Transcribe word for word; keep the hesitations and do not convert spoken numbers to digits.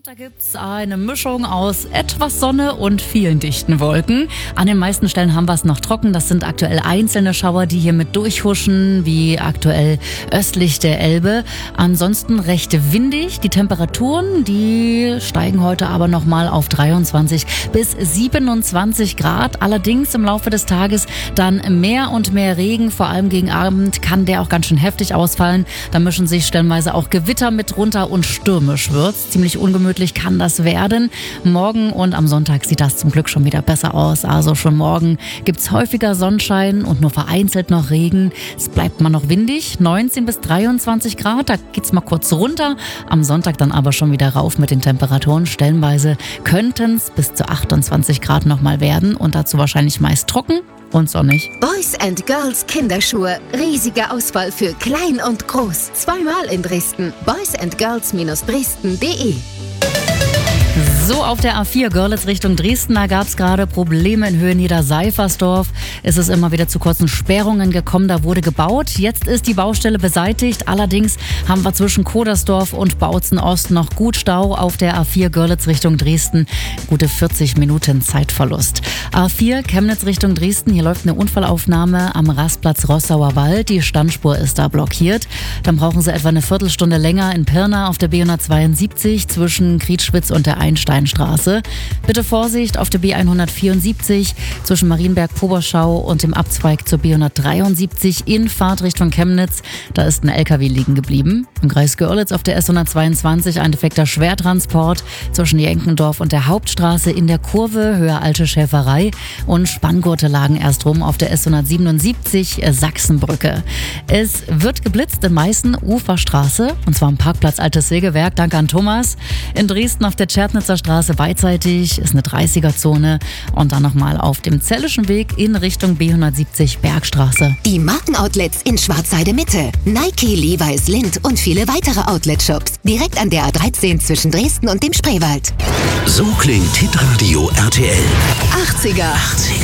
Da gibt's eine Mischung aus etwas Sonne und vielen dichten Wolken. An den meisten Stellen haben wir es noch trocken. Das sind aktuell einzelne Schauer, die hier mit durchhuschen, wie aktuell östlich der Elbe. Ansonsten recht windig. Die Temperaturen, die steigen heute aber nochmal auf dreiundzwanzig bis siebenundzwanzig Grad. Allerdings im Laufe des Tages dann mehr und mehr Regen. Vor allem gegen Abend kann der auch ganz schön heftig ausfallen. Da mischen sich stellenweise auch Gewitter mit runter und stürmisch wird's. Ziemlich ungemütlich kann das werden. Morgen und am Sonntag sieht das zum Glück schon wieder besser aus. Also schon morgen gibt's häufiger Sonnenschein und nur vereinzelt noch Regen. Es bleibt mal noch windig, neunzehn bis dreiundzwanzig Grad. Da geht's mal kurz runter. Am Sonntag dann aber schon wieder rauf mit den Temperaturen. Stellenweise könnten's bis zu achtundzwanzig Grad nochmal werden und dazu wahrscheinlich meist trocken und sonnig. Boys and Girls Kinderschuhe. Riesige Auswahl für klein und groß. Zweimal in Dresden. boys and girls Bindestrich dresden punkt de. So, auf der A vier Görlitz Richtung Dresden, da gab es gerade Probleme in Höhe Niederseifersdorf. Es ist immer wieder zu kurzen Sperrungen gekommen, da wurde gebaut. Jetzt ist die Baustelle beseitigt. Allerdings haben wir zwischen Kodersdorf und Bautzen Ost noch gut Stau auf der A vier Görlitz Richtung Dresden. Gute vierzig Minuten Zeitverlust. A vier Chemnitz Richtung Dresden, hier läuft eine Unfallaufnahme am Rastplatz Rossauer Wald. Die Standspur ist da blockiert. Dann brauchen Sie etwa eine Viertelstunde länger in Pirna auf der B hundertzweiundsiebzig zwischen Krietschwitz und der Einsteinstraße. Bitte Vorsicht auf der B hundertvierundsiebzig zwischen Marienberg-Poberschau und dem Abzweig zur B hundertdreiundsiebzig in Fahrtrichtung Chemnitz. Da ist ein L K W liegen geblieben. Im Kreis Görlitz auf der S hundertzweiundzwanzig ein defekter Schwertransport zwischen Jenkendorf und der Hauptstraße in der Kurve Höhe Alte Schäferei und Spanngurte lagen erst rum auf der S hundertsiebenundsiebzig Sachsenbrücke. Es wird geblitzt in Meißen Uferstraße und zwar am Parkplatz Altes Sägewerk. Danke an Thomas. In Dresden auf der Tschernitzer Straße beidseitig ist eine dreißiger-Zone und dann nochmal auf dem Zellischen Weg in Richtung B hundertsiebzig Bergstraße. Die Markenoutlets in Schwarzheide Mitte. Nike, Levi's, Lindt und viele weitere Outlet-Shops. Direkt an der A dreizehn zwischen Dresden und dem Spreewald. So klingt Hitradio R T L. achtziger. achtziger.